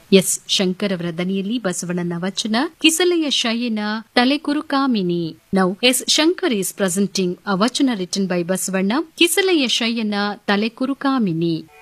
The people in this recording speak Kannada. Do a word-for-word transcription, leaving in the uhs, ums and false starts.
ಎಸ್ ಶಂಕರ್ ಅವರ ದನಿಯಲ್ಲಿ ಬಸವಣ್ಣನ ವಚನ ಕಿಸಲೆಯ ಶಯನ ತಲೆಕುರುಕಾಮಿನಿ. Now S Shankar is presenting a ವಚನ written by ಬಸವಣ್ಣ, ಕಿಸಲೆಯ ಶಯನ ತಲೆಕುರುಕಾಮಿನಿ.